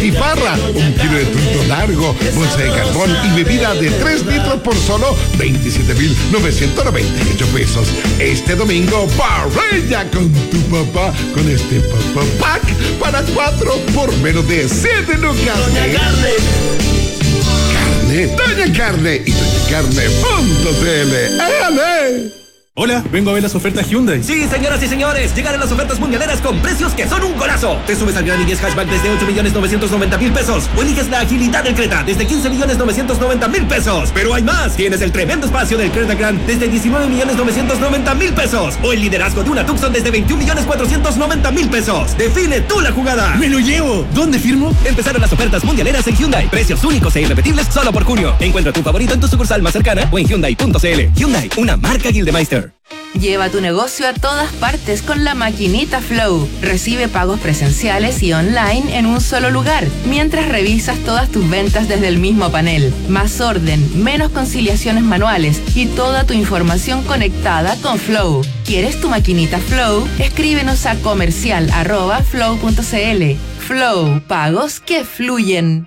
butifarra, 1 kilo de trunco largo, bolsa de carbón y bebida de 3 litros por solo 27,998 pesos. Este domingo, parrilla con tu papá con este Papá Pack para 4 por menos de 7 lucas. Doña Carne. Doña Carne y doñacarne.cl. ¡Éale! Hola, vengo a ver las ofertas Hyundai. Sí, señoras y señores, llegaron las ofertas mundialeras con precios que son un golazo. Te subes al Gran i10 Hatchback desde 8,990,000 pesos o eliges la agilidad del Creta desde 15,990,000 pesos. Pero hay más, tienes el tremendo espacio del Creta Grand desde 19,990,000 pesos o el liderazgo de una Tucson desde 21,490,000 pesos. Define tú la jugada. ¡Me lo llevo! ¿Dónde firmo? Empezaron las ofertas mundialeras en Hyundai. Precios únicos e irrepetibles solo por junio. Encuentra tu favorito en tu sucursal más cercana o en Hyundai.cl. Hyundai, una marca Gildemeister. Lleva tu negocio a todas partes con la maquinita Flow. Recibe pagos presenciales y online en un solo lugar, mientras revisas todas tus ventas desde el mismo panel. Más orden, menos conciliaciones manuales y toda tu información conectada con Flow. ¿Quieres tu maquinita Flow? Escríbenos a comercial@flow.cl. Flow, pagos que fluyen.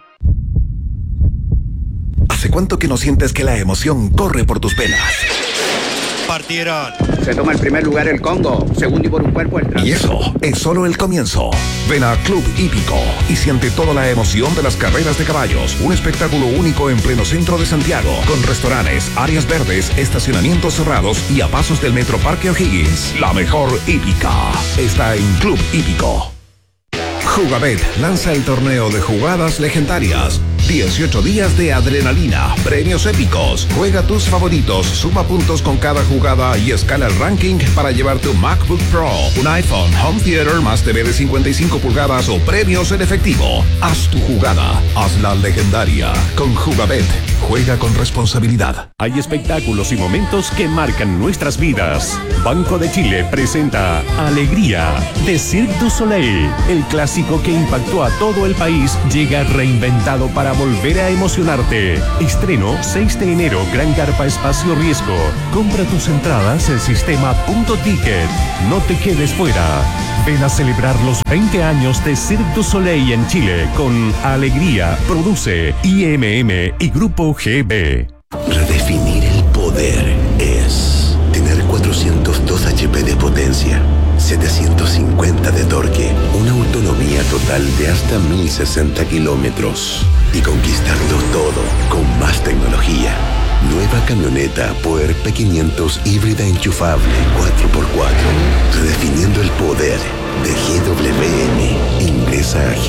¿Hace cuánto que no sientes que la emoción corre por tus venas? Partieron. Se toma el primer lugar el Congo, segundo y por un cuerpo el Y eso es solo el comienzo. Ven a Club Hípico y siente toda la emoción de las carreras de caballos. Un espectáculo único en pleno centro de Santiago, con restaurantes, áreas verdes, estacionamientos cerrados y a pasos del Metro Parque O'Higgins. La mejor hípica está en Club Hípico. Jugabet lanza el torneo de jugadas legendarias. 18 días de adrenalina, premios épicos. Juega tus favoritos, suma puntos con cada jugada y escala el ranking para llevarte un MacBook Pro, un iPhone, Home Theater más TV de 55 pulgadas o premios en efectivo. Haz tu jugada, hazla legendaria. Con Jugabet, juega con responsabilidad. Hay espectáculos y momentos que marcan nuestras vidas. Banco de Chile presenta Alegría de Cirque du Soleil. El clásico que impactó a todo el país llega reinventado para volver a emocionarte. Estreno 6 de enero, Gran Carpa Espacio Riesgo. Compra tus entradas en sistema.ticket. No te quedes fuera. Ven a celebrar los 20 años de Cirque du Soleil en Chile con Alegría. Produce IMM y Grupo GB. Redefinir el poder es tener 402 HP de potencia, 750 de torque, una autonomía total de hasta 1060 kilómetros y conquistarlo todo con más tecnología. Nueva camioneta Power P500 híbrida enchufable 4x4. Redefiniendo el poder de GWM. Ingresa a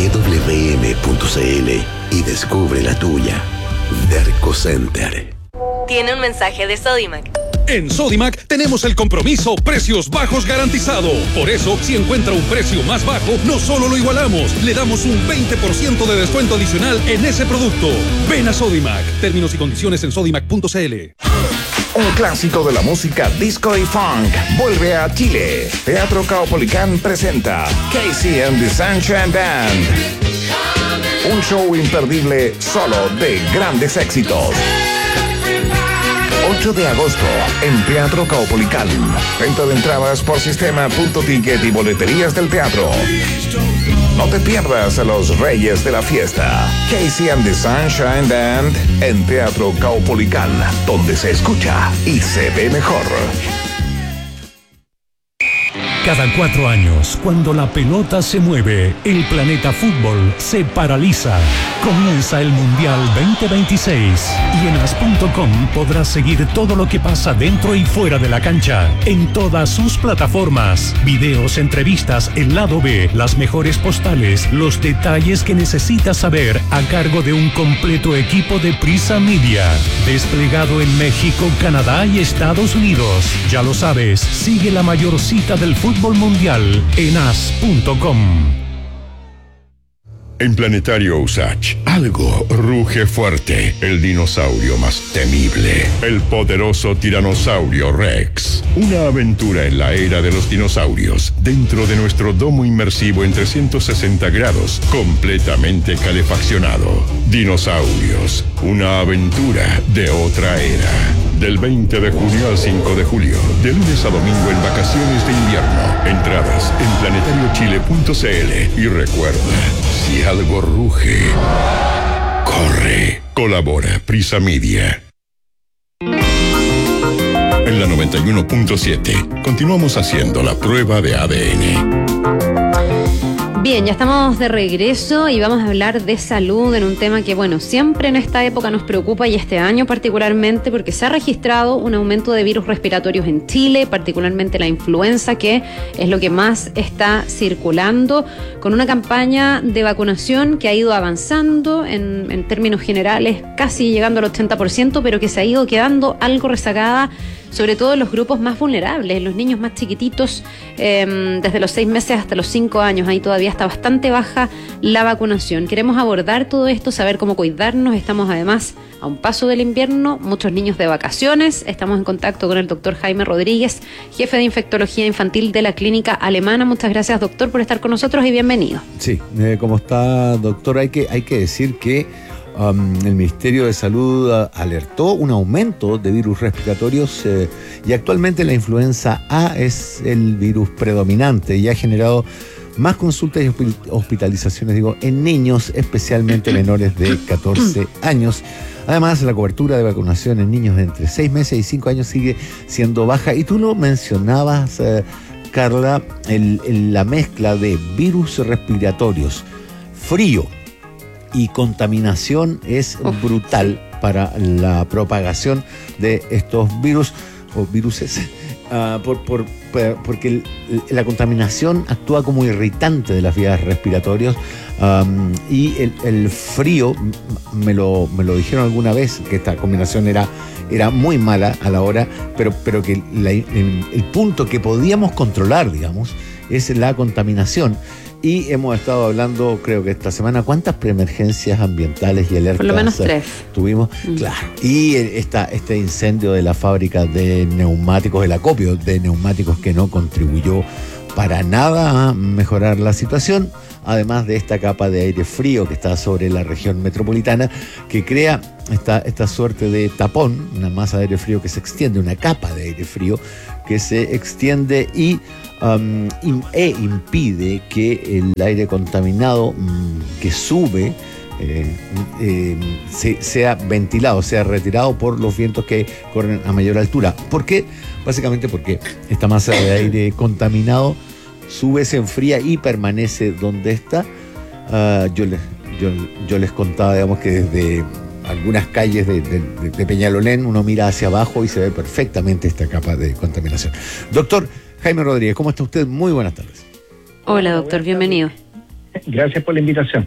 gwm.cl y descubre la tuya. Derco Center. Tiene un mensaje de Sodimac. En Sodimac tenemos el compromiso precios bajos garantizado. Por eso, si encuentra un precio más bajo, no solo lo igualamos, le damos un 20% de descuento adicional en ese producto. Ven a Sodimac. Términos y condiciones en sodimac.cl. Un clásico de la música disco y funk vuelve a Chile. Teatro Caupolicán presenta Casey and the Sunshine Band. Un show imperdible solo de grandes éxitos. 8 de agosto en Teatro Caupolicán. Venta de entradas por sistema.ticket y boleterías del teatro. No te pierdas a los reyes de la fiesta. Casey and the Sunshine Band en Teatro Caupolicán, donde se escucha y se ve mejor. Cada 4 años, cuando la pelota se mueve, el planeta fútbol se paraliza. Comienza el Mundial 2026 y en as.com podrás seguir todo lo que pasa dentro y fuera de la cancha, en todas sus plataformas. Videos, entrevistas, el lado B, las mejores postales, los detalles que necesitas saber a cargo de un completo equipo de Prisa Media. Desplegado en México, Canadá y Estados Unidos. Ya lo sabes, sigue la mayor cita del fútbol mundial en as.com. En Planetario Usach, algo ruge fuerte. El dinosaurio más temible. El poderoso tiranosaurio Rex. Una aventura en la era de los dinosaurios. Dentro de nuestro domo inmersivo en 360 grados. Completamente calefaccionado. Dinosaurios. Una aventura de otra era. Del 20 de junio al 5 de julio. De lunes a domingo en vacaciones de invierno. Entradas en planetariochile.cl. Y recuerda, Si algo ruge, corre. Colabora Prisa Media. En la 91.7 continuamos haciendo la prueba de ADN. Bien, ya estamos de regreso y vamos a hablar de salud en un tema que, bueno, siempre en esta época nos preocupa y este año particularmente porque se ha registrado un aumento de virus respiratorios en Chile, particularmente la influenza, que es lo que más está circulando, con una campaña de vacunación que ha ido avanzando en términos generales, casi llegando al 80%, pero que se ha ido quedando algo rezagada, sobre todo en los grupos más vulnerables, los niños más chiquititos, desde los 6 meses hasta los 5 años. Ahí todavía está bastante baja la vacunación. Queremos abordar todo esto, saber cómo cuidarnos. Estamos además a un paso del invierno, muchos niños de vacaciones. Estamos en contacto con el doctor Jaime Rodríguez, jefe de infectología infantil de la Clínica Alemana. Muchas gracias, doctor, por estar con nosotros y bienvenido. Sí, ¿cómo está, doctor? Hay que decir que el Ministerio de Salud alertó un aumento de virus respiratorios y actualmente la influenza A es el virus predominante y ha generado más consultas y hospitalizaciones, en niños, especialmente menores de 14 años. Además, la cobertura de vacunación en niños de entre 6 meses y 5 años sigue siendo baja. Y tú lo mencionabas, Carla, la mezcla de virus respiratorios, frío y contaminación es brutal para la propagación de estos virus o viruses, porque la contaminación actúa como irritante de las vías respiratorias, y el frío, me lo dijeron alguna vez, que esta combinación era muy mala a la hora, pero que el punto que podíamos controlar, digamos, es la contaminación. Y hemos estado hablando, creo que esta semana, ¿cuántas preemergencias ambientales y alertas? Por lo menos 3. Tuvimos, claro. Y este incendio de la fábrica de neumáticos, el acopio de neumáticos que no contribuyó para nada a mejorar la situación, además de esta capa de aire frío que está sobre la región metropolitana, que crea esta suerte de tapón, una masa de aire frío que se extiende, una capa de aire frío que se extiende y impide que el aire contaminado que sube sea ventilado, sea retirado por los vientos que corren a mayor altura. ¿Por qué? Básicamente porque esta masa de aire contaminado sube, se enfría y permanece donde está. Yo les contaba, digamos, que desde algunas calles de Peñalolén uno mira hacia abajo y se ve perfectamente esta capa de contaminación. Doctor Jaime Rodríguez, ¿cómo está usted? Muy buenas tardes. Hola, doctor, bienvenido. Gracias por la invitación.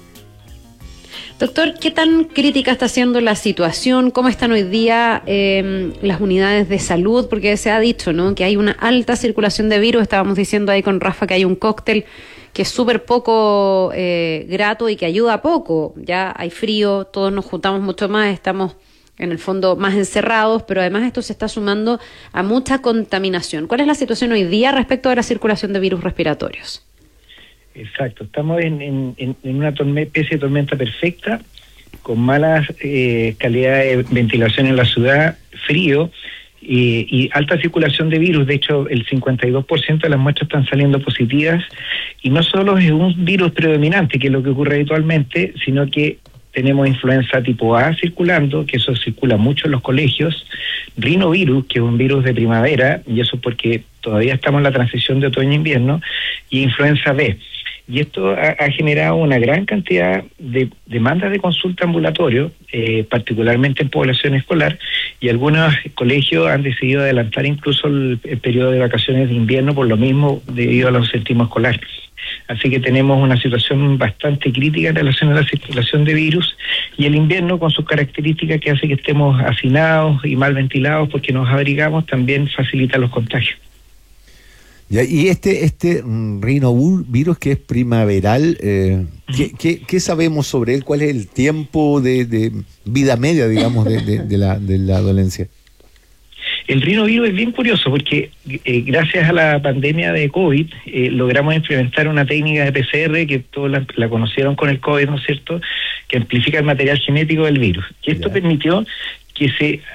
Doctor, ¿qué tan crítica está siendo la situación? ¿Cómo están hoy día las unidades de salud? Porque se ha dicho, ¿no?, que hay una alta circulación de virus. Estábamos diciendo ahí con Rafa que hay un cóctel que es súper poco grato y que ayuda poco. Ya hay frío, todos nos juntamos mucho más, estamos en el fondo más encerrados, pero además esto se está sumando a mucha contaminación. ¿Cuál es la situación hoy día respecto a la circulación de virus respiratorios? Exacto, estamos en una especie de tormenta perfecta, con mala calidad de ventilación en la ciudad, frío y alta circulación de virus. De hecho, el 52% de las muestras están saliendo positivas, y no solo es un virus predominante, que es lo que ocurre habitualmente, sino que tenemos influenza tipo A circulando, que eso circula mucho en los colegios, rinovirus, que es un virus de primavera, y eso porque todavía estamos en la transición de otoño-invierno, y influenza B. Y esto ha generado una gran cantidad de demandas de consulta ambulatorio, particularmente en población escolar, y algunos colegios han decidido adelantar incluso el periodo de vacaciones de invierno por lo mismo, debido al ausentismo escolar. Así que tenemos una situación bastante crítica en relación a la circulación de virus, y el invierno, con sus características que hace que estemos hacinados y mal ventilados porque nos abrigamos, también facilita los contagios. Ya, y este rinovirus que es primaveral, ¿qué sabemos sobre él? ¿Cuál es el tiempo de vida media, digamos, de la dolencia? El rinovirus es bien curioso porque gracias a la pandemia de COVID logramos implementar una técnica de PCR que todos la conocieron con el COVID, ¿no es cierto?, que amplifica el material genético del virus. Y esto permitió que se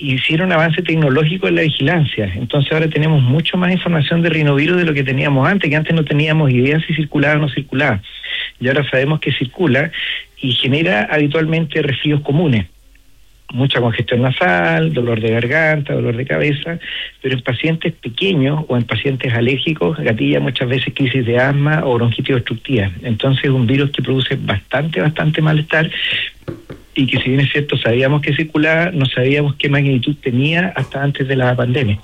hicieron avance tecnológico en la vigilancia. Entonces ahora tenemos mucho más información de rinovirus de lo que teníamos antes, que antes no teníamos idea si circulaba o no circulaba. Y ahora sabemos que circula y genera habitualmente resfríos comunes. Mucha congestión nasal, dolor de garganta, dolor de cabeza, pero en pacientes pequeños o en pacientes alérgicos gatilla muchas veces crisis de asma o bronquitis obstructiva. Entonces es un virus que produce bastante malestar y que, si bien es cierto, sabíamos que circulaba, no sabíamos qué magnitud tenía hasta antes de la pandemia.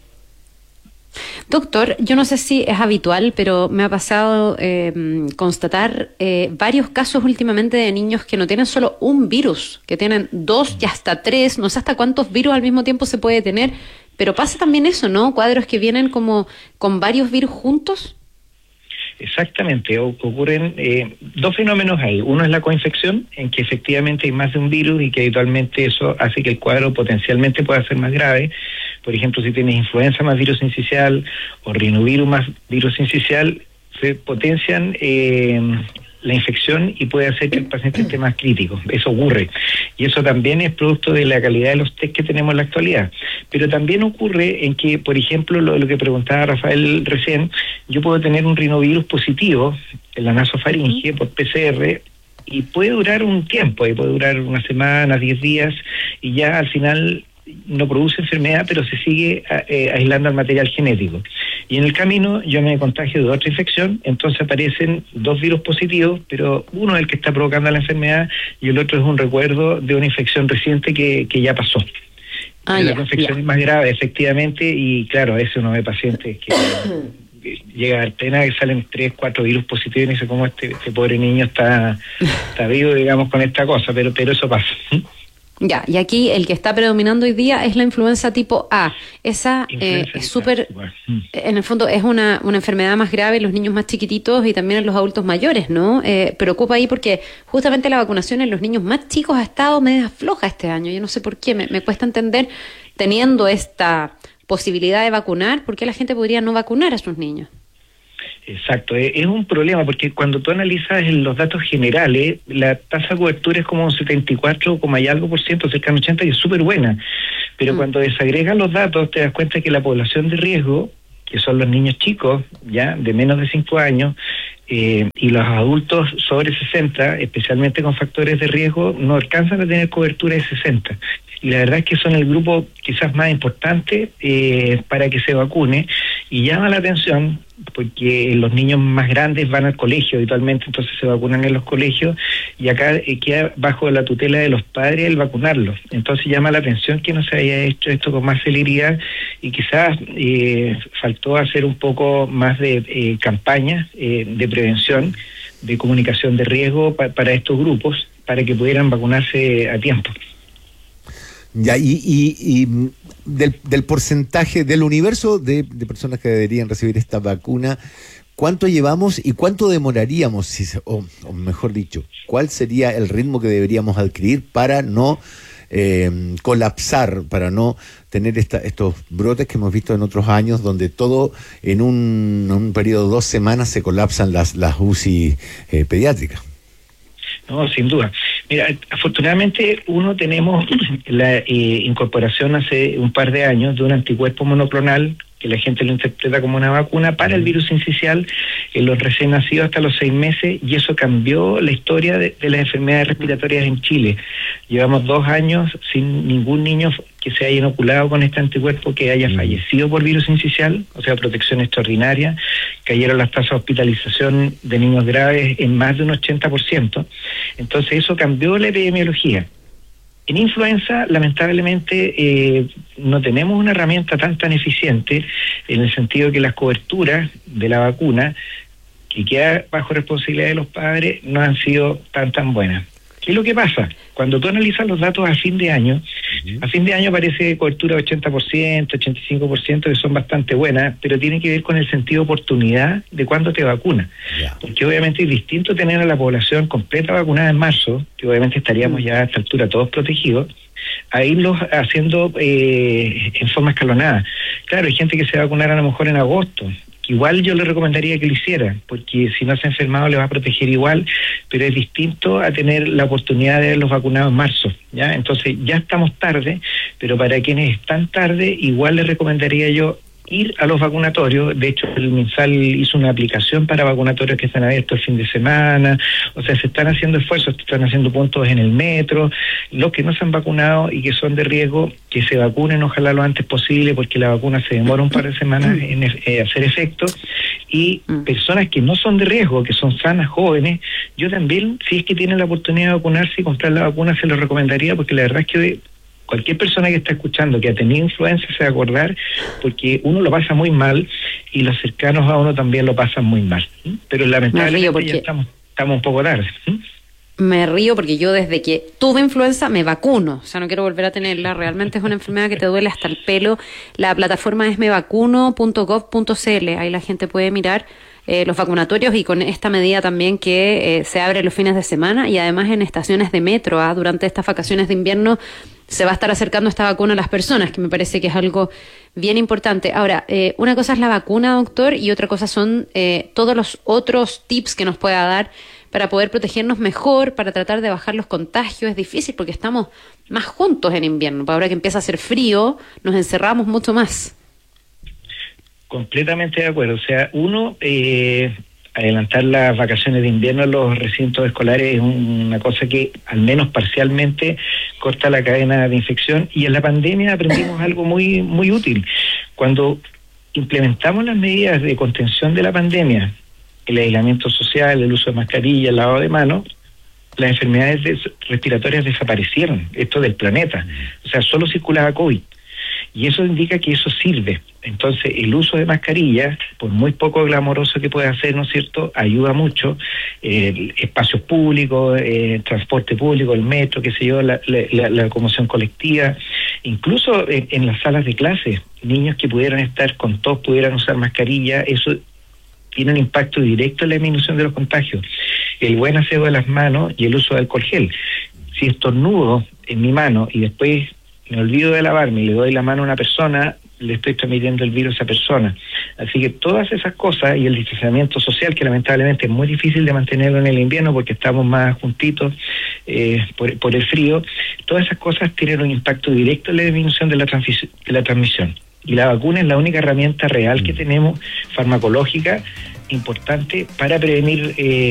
Doctor, yo no sé si es habitual, pero me ha pasado constatar varios casos últimamente de niños que no tienen solo un virus, que tienen 2 y hasta 3, no sé hasta cuántos virus al mismo tiempo se puede tener, pero pasa también eso, ¿no? Cuadros que vienen como con varios virus juntos. Exactamente, ocurren 2 fenómenos ahí. Uno es la coinfección, en que efectivamente hay más de un virus y que habitualmente eso hace que el cuadro potencialmente pueda ser más grave. Por ejemplo, si tienes influenza más virus sincicial o rinovirus más virus sincicial, se potencian la infección y puede hacer que el paciente esté más crítico. Eso ocurre. Y eso también es producto de la calidad de los test que tenemos en la actualidad. Pero también ocurre en que, por ejemplo, lo que preguntaba Rafael recién, yo puedo tener un rinovirus positivo en la nasofaringe por PCR y puede durar un tiempo, puede durar una semana, 10 días, y ya al final no produce enfermedad, pero se sigue aislando al material genético. Y en el camino yo me contagio de otra infección, entonces aparecen 2 virus positivos, pero uno es el que está provocando la enfermedad y el otro es un recuerdo de una infección reciente que ya pasó. La infección es más grave, efectivamente, y claro, a veces uno ve pacientes que llega a Artena que salen 3, 4 virus positivos y dice cómo este pobre niño está vivo, digamos, con esta cosa, pero eso pasa. Ya, y aquí el que está predominando hoy día es la influenza tipo A. Esa es súper, en el fondo es una enfermedad más grave en los niños más chiquititos y también en los adultos mayores, ¿no? Preocupa ahí porque justamente la vacunación en los niños más chicos ha estado media floja este año. Yo no sé por qué, me cuesta entender, teniendo esta posibilidad de vacunar, ¿por qué la gente podría no vacunar a sus niños? Exacto, es un problema porque cuando tú analizas los datos generales, la tasa de cobertura es como un 74, y algo por ciento, cerca del 80, y es súper buena. Pero cuando desagregas los datos, te das cuenta que la población de riesgo, que son los niños chicos, ya de menos de 5 años, y los adultos sobre 60, especialmente con factores de riesgo, no alcanzan a tener cobertura de 60. Y la verdad es que son el grupo quizás más importante para que se vacune, y llama la atención porque los niños más grandes van al colegio habitualmente, entonces se vacunan en los colegios, y acá queda bajo la tutela de los padres el vacunarlos. Entonces llama la atención que no se haya hecho esto con más celeridad, y quizás faltó hacer un poco más de campañas de prevención, de comunicación de riesgo para estos grupos, para que pudieran vacunarse a tiempo. Ya, y del porcentaje del universo de personas que deberían recibir esta vacuna, ¿cuánto llevamos y cuánto demoraríamos, o mejor dicho, cuál sería el ritmo que deberíamos adquirir para no colapsar, para no tener estos brotes que hemos visto en otros años, donde todo en un periodo de 2 semanas se colapsan las UCI pediátricas? No, sin duda. Mira, afortunadamente tenemos la incorporación hace un par de años de un anticuerpo monoclonal que la gente lo interpreta como una vacuna para el virus sincicial en los recién nacidos hasta los 6 meses, y eso cambió la historia de las enfermedades respiratorias en Chile. Llevamos 2 años sin ningún niño que se haya inoculado con este anticuerpo que haya fallecido por virus sincicial, o sea, protección extraordinaria. Cayeron las tasas de hospitalización de niños graves en más de un 80%. Entonces eso cambió la epidemiología. En influenza, lamentablemente, no tenemos una herramienta tan eficiente, en el sentido que las coberturas de la vacuna, que queda bajo responsabilidad de los padres, no han sido tan buenas. ¿Qué es lo que pasa? Cuando tú analizas los datos a fin de año aparece cobertura de 80%, 85%, que son bastante buenas, pero tiene que ver con el sentido de oportunidad de cuándo te vacunas. Porque obviamente es distinto tener a la población completa vacunada en marzo, que obviamente estaríamos ya a esta altura todos protegidos, a irlos haciendo en forma escalonada. Claro, hay gente que se va a vacunar a lo mejor en agosto, que igual yo le recomendaría que lo hiciera, porque si no se ha enfermado le va a proteger igual, pero es distinto a tener la oportunidad de haberlos vacunado en marzo, ¿ya? Entonces ya estamos tarde, pero para quienes están tarde, igual les recomendaría yo ir a los vacunatorios. De hecho, el MinSal hizo una aplicación para vacunatorios que están abiertos el fin de semana. O sea, se están haciendo esfuerzos, se están haciendo puntos en el metro. Los que no se han vacunado y que son de riesgo, que se vacunen ojalá lo antes posible, porque la vacuna se demora un par de semanas en hacer efecto. Y personas que no son de riesgo, que son sanas, jóvenes, yo también, si es que tienen la oportunidad de vacunarse y comprar la vacuna, se lo recomendaría, porque la verdad es que cualquier persona que está escuchando que ha tenido influenza se va a acordar, porque uno lo pasa muy mal y los cercanos a uno también lo pasan muy mal. Pero lamentablemente ya estamos un poco tarde. Me río porque yo desde que tuve influenza me vacuno, o sea, no quiero volver a tenerla. Realmente es una enfermedad que te duele hasta el pelo. La plataforma es mevacuno.gov.cl, ahí la gente puede mirar los vacunatorios, y con esta medida también que se abre los fines de semana y además en estaciones de metro. Durante estas vacaciones de invierno se va a estar acercando esta vacuna a las personas, que me parece que es algo bien importante. Ahora, una cosa es la vacuna, doctor, y otra cosa son todos los otros tips que nos pueda dar para poder protegernos mejor, para tratar de bajar los contagios. Es difícil porque estamos más juntos en invierno. Ahora que empieza a hacer frío, nos encerramos mucho más. Completamente de acuerdo. O sea, uno, adelantar las vacaciones de invierno en los recintos escolares es una cosa que al menos parcialmente corta la cadena de infección, y en la pandemia aprendimos algo muy, muy útil. Cuando implementamos las medidas de contención de la pandemia, el aislamiento social, el uso de mascarilla, el lavado de manos, las enfermedades respiratorias desaparecieron, esto del planeta. O sea, solo circulaba COVID. Y eso indica que eso sirve. Entonces, el uso de mascarillas, por muy poco glamoroso que pueda ser, ¿no es cierto?, ayuda mucho. Espacios públicos, transporte público, el metro, qué sé yo, la locomoción colectiva, incluso en las salas de clase, niños que pudieran estar con tos, pudieran usar mascarilla, eso tiene un impacto directo en la disminución de los contagios. El buen aseo de las manos y el uso de alcohol gel. Si estornudo en mi mano y después me olvido de lavarme y le doy la mano a una persona, le estoy transmitiendo el virus a esa persona. Así que todas esas cosas, y el distanciamiento social, que lamentablemente es muy difícil de mantenerlo en el invierno porque estamos más juntitos por el frío, todas esas cosas tienen un impacto directo en la disminución de la transmisión. Y la vacuna es la única herramienta real que tenemos, farmacológica, importante para prevenir